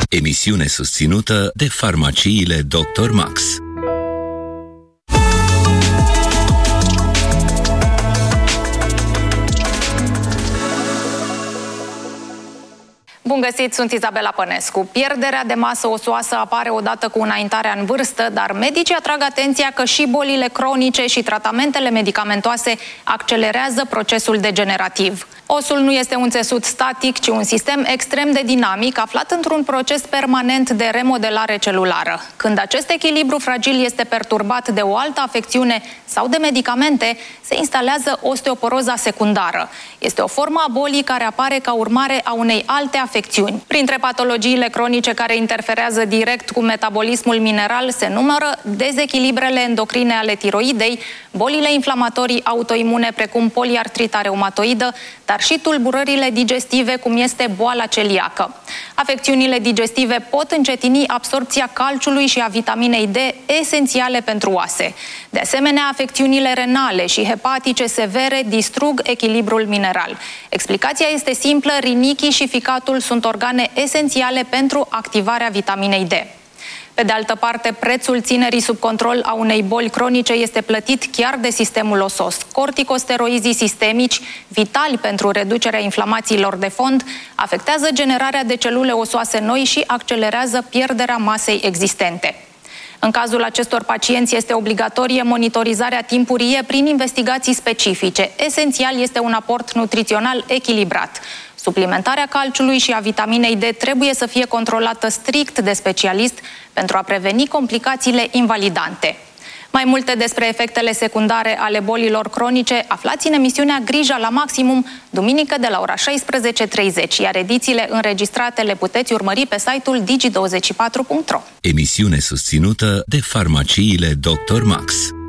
Emisiune susținută de farmaciile Dr. Max. Bun găsit, sunt Izabela Pănescu. Pierderea de masă osoasă apare odată cu înaintarea în vârstă, dar medicii atrag atenția că și bolile cronice și tratamentele medicamentoase accelerează procesul degenerativ. Osul nu este un țesut static, ci un sistem extrem de dinamic, aflat într-un proces permanent de remodelare celulară. Când acest echilibru fragil este perturbat de o altă afecțiune sau de medicamente, se instalează osteoporoza secundară. Este o formă a bolii care apare ca urmare a unei alte afecțiuni. Printre patologiile cronice care interferează direct cu metabolismul mineral se numără dezechilibrele endocrine ale tiroidei, bolile inflamatorii autoimune precum poliartrita reumatoidă, dar și tulburările digestive, cum este boala celiacă. Afecțiunile digestive pot încetini absorbția calciului și a vitaminei D, esențiale pentru oase. De asemenea, afecțiunile renale și hepatice severe distrug echilibrul mineral. Explicația este simplă, rinichii și ficatul sunt organe esențiale pentru activarea vitaminei D. Pe de altă parte, prețul ținerii sub control a unei boli cronice este plătit chiar de sistemul osos. Corticosteroizii sistemici, vitali pentru reducerea inflamațiilor de fond, afectează generarea de celule osoase noi și accelerează pierderea masei existente. În cazul acestor pacienți este obligatorie monitorizarea timpurie prin investigații specifice. Esențial este un aport nutrițional echilibrat. Suplimentarea calciului și a vitaminei D trebuie să fie controlată strict de specialist pentru a preveni complicațiile invalidante. Mai multe despre efectele secundare ale bolilor cronice aflați în emisiunea Grija la Maximum, duminică de la ora 16:30, iar edițiile înregistrate le puteți urmări pe site-ul digi24.ro. Emisiune susținută de farmaciile Dr. Max.